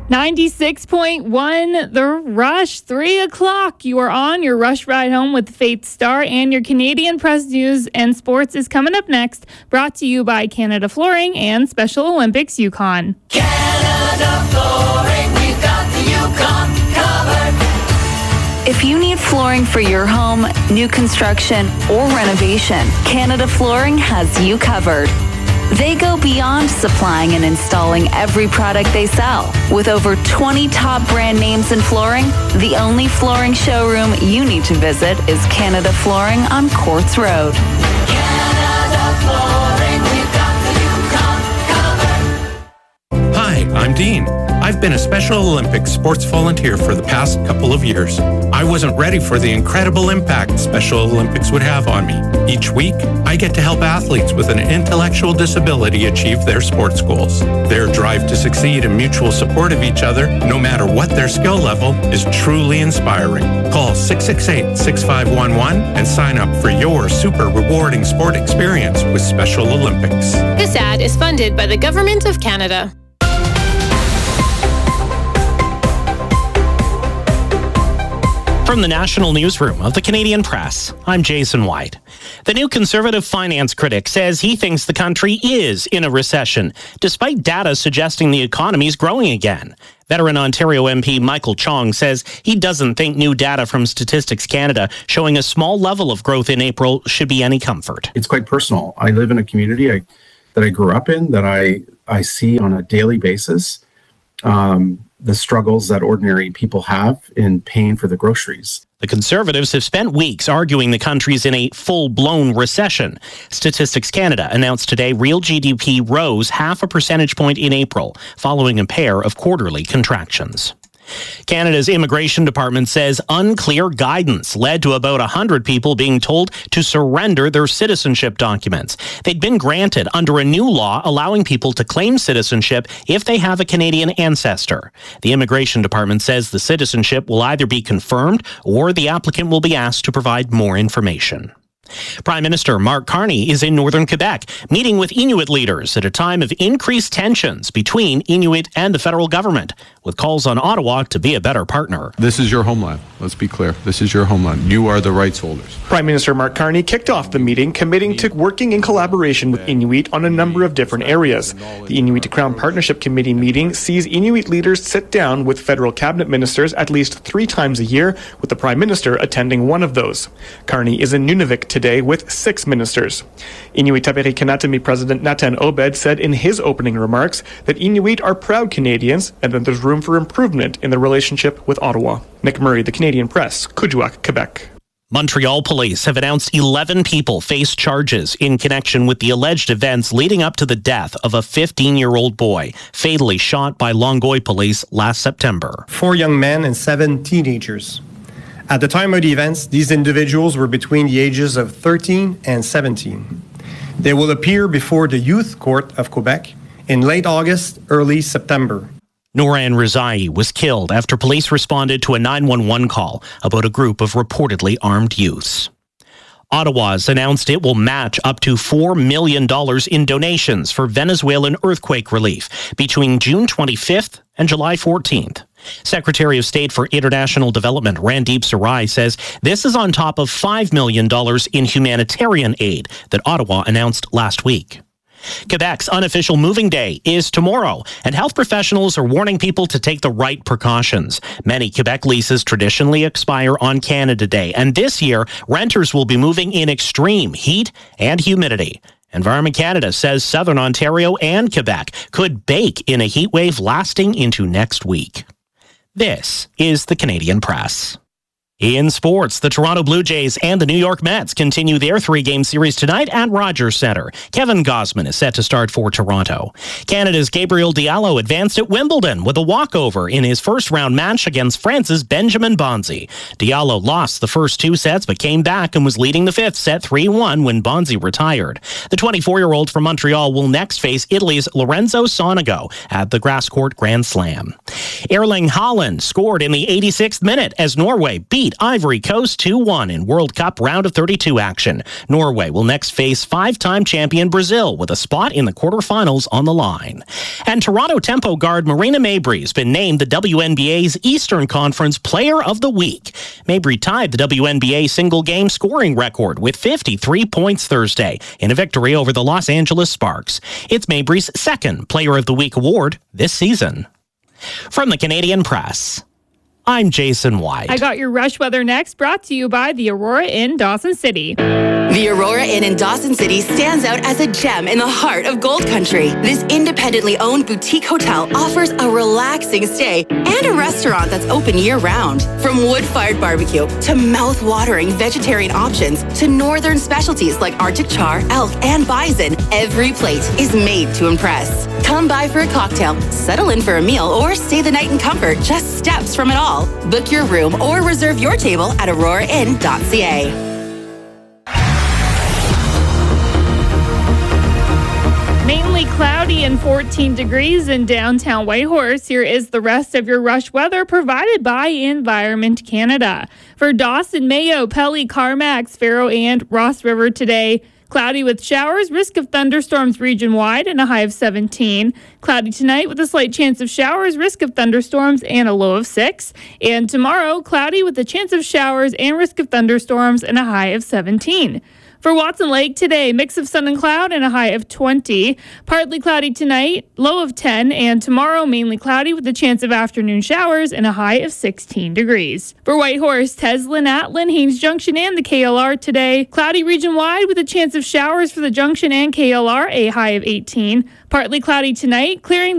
96.1 The Rush, 3 o'clock. You are on your Rush Ride Home with Faith Star, and your Canadian Press News and Sports is coming up next, brought to you by Canada Flooring and Special Olympics Yukon. Canada Flooring, we've got the Yukon covered. If you need flooring for your home, new construction, or renovation, Canada Flooring has you covered. They go beyond supplying and installing every product they sell. With over 20 top brand names in flooring, the only flooring showroom you need to visit is Canada Flooring on Courts Road. Canada Flooring, we've got the Yukon covered. Hi, I'm Dean. I've been a Special Olympics sports volunteer for the past couple of years. I wasn't ready for the incredible impact Special Olympics would have on me. Each week, I get to help athletes with an intellectual disability achieve their sports goals. Their drive to succeed and mutual support of each other, no matter what their skill level, is truly inspiring. Call 668-6511 and sign up for your super rewarding sport experience with Special Olympics. This ad is funded by the Government of Canada. From the National Newsroom of the Canadian Press, I'm Jason White. The new Conservative finance critic says he thinks the country is in a recession, despite data suggesting the economy is growing again. Veteran Ontario MP Michael Chong says he doesn't think new data from Statistics Canada showing a small level of growth in April should be any comfort. It's quite personal. I live in a community that I grew up in, that I see on a daily basis. The struggles that ordinary people have in paying for the groceries. The Conservatives have spent weeks arguing the country's in a full-blown recession. Statistics Canada announced today real GDP rose 0.5 percentage point in April, following a pair of quarterly contractions. Canada's Immigration Department says unclear guidance led to about 100 people being told to surrender their citizenship documents. They'd been granted under a new law allowing people to claim citizenship if they have a Canadian ancestor. The Immigration Department says the citizenship will either be confirmed or the applicant will be asked to provide more information. Prime Minister Mark Carney is in northern Quebec, meeting with Inuit leaders at a time of increased tensions between Inuit and the federal government, with calls on Ottawa to be a better partner. This is your homeland. Let's be clear. This is your homeland. You are the rights holders. Prime Minister Mark Carney kicked off the meeting, committing to working in collaboration with Inuit on a number of different areas. The Inuit to Crown Partnership Committee meeting sees Inuit leaders sit down with federal cabinet ministers at least 3 times a year, with the Prime Minister attending one of those. Carney is in Nunavik today with 6 ministers. Inuit Tapere Kanatami President Nathan Obed said in his opening remarks that Inuit are proud Canadians and that there's room for improvement in the relationship with Ottawa. Nick Murray, The Canadian Press, Kuujjuaq, Quebec. Montreal police have announced 11 people face charges in connection with the alleged events leading up to the death of a 15-year-old boy, fatally shot by Longueuil police last September. 4 young men and 7 teenagers. At the time of the events, these individuals were between the ages of 13 and 17. They will appear before the Youth Court of Quebec in late August, early September. Nouran Rezai was killed after police responded to a 911 call about a group of reportedly armed youths. Ottawa's announced it will match up to $4 million in donations for Venezuelan earthquake relief between June 25th and July 14th. Secretary of State for International Development Randeep Sarai says this is on top of $5 million in humanitarian aid that Ottawa announced last week. Quebec's unofficial moving day is tomorrow, and health professionals are warning people to take the right precautions. Many Quebec leases traditionally expire on Canada Day, and this year, renters will be moving in extreme heat and humidity. Environment Canada says Southern Ontario and Quebec could bake in a heat wave lasting into next week. This is the Canadian Press. In sports, the Toronto Blue Jays and the New York Mets continue their 3-game series tonight at Rogers Centre. Kevin Gausman is set to start for Toronto. Canada's Gabriel Diallo advanced at Wimbledon with a walkover in his first-round match against France's Benjamin Bonzi. Diallo lost the first 2 sets but came back and was leading the 5th set 3-1 when Bonzi retired. The 24-year-old from Montreal will next face Italy's Lorenzo Sonego at the Grass Court Grand Slam. Erling Haaland scored in the 86th minute as Norway beat Ivory Coast 2-1 in World Cup round of 32 action. Norway will next face five-time champion Brazil with a spot in the quarterfinals on the line. And Toronto Tempo guard Marina Mabrey has been named the WNBA's Eastern Conference Player of the Week. Mabrey tied the WNBA single-game scoring record with 53 points Thursday in a victory over the Los Angeles Sparks. It's Mabrey's second Player of the Week award this season. From the Canadian Press, I'm Jason White. I got your rush weather next, brought to you by the Aurora Inn, Dawson City. The Aurora Inn in Dawson City stands out as a gem in the heart of Gold Country. This independently owned boutique hotel offers a relaxing stay and a restaurant that's open year-round. From wood-fired barbecue to mouth-watering vegetarian options to northern specialties like Arctic char, elk, and bison, every plate is made to impress. Come by for a cocktail, settle in for a meal, or stay the night in comfort just steps from it all. Book your room or reserve your table at aurorainn.ca. Mainly cloudy and 14 degrees in downtown Whitehorse. Here is the rest of your rush weather provided by Environment Canada. For Dawson, Mayo, Pelly, Carmax, Faro, and Ross River today, cloudy with showers, risk of thunderstorms region-wide, and a high of 17. Cloudy tonight with a slight chance of showers, risk of thunderstorms, and a low of 6. And tomorrow, cloudy with a chance of showers and risk of thunderstorms, and a high of 17. For Watson Lake today, mix of sun and cloud and a high of 20. Partly cloudy tonight, low of 10. And tomorrow, mainly cloudy with a chance of afternoon showers and a high of 16 degrees. For Whitehorse, Teslin, Atlin, Haines Junction, and the KLR today, cloudy region-wide with a chance of showers for the Junction and KLR, a high of 18. Partly cloudy tonight, clearing